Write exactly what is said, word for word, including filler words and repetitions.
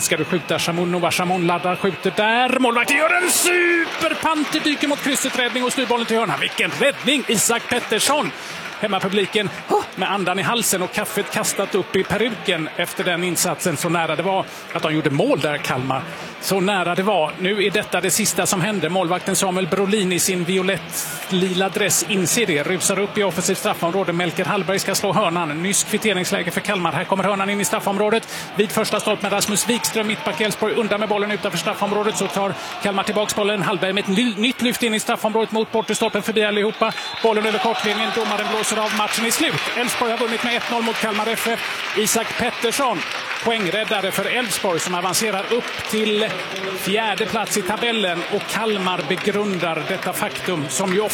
ska du skjuta. Shamoun Noah Shamoun laddar, skjuter där. Målvakten gör en superpant, dyker mot krysset, räddning och styr bollen till hörna. Vilken räddning! Isak Pettersson. Hemmapubliken med andan i halsen och kaffet kastat upp i peruken efter den insatsen. Så nära det var att de gjorde mål där, Kalmar. Så nära det var. Nu är detta det sista som hände. Målvakten Samuel Brolin i sin violett-lila dress inser det. Rusar upp i offensivt straffområde. Melker Hallberg ska slå hörnan. Nyss kvitteringsläge för Kalmar. Här kommer hörnan in i straffområdet. Vid första stolp med Rasmus Wikström. Mittback Elfsborg undan med bollen utanför straffområdet. Så tar Kalmar tillbaks bollen. Hallberg med ett nytt lyft in i straffområdet mot bortestolpen förbi allihopa. Bollen över kortlinjen. Domaren blåser av, matchen i slut. Elfsborg har vunnit med ett noll mot Kalmar F F. Isak Pettersson, poängräddare för Elfsborg som avancerar upp till fjärde plats i tabellen, och Kalmar begrundar detta faktum som ju ofta